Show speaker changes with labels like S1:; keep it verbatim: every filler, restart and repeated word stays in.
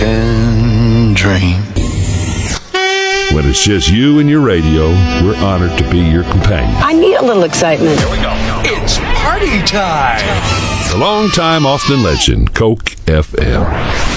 S1: American dream.
S2: When it's just you and your radio, we're honored to be your companion.
S3: I need a little excitement.
S4: Here we go. It's party time.
S2: The long-time Austin legend, Coke F M.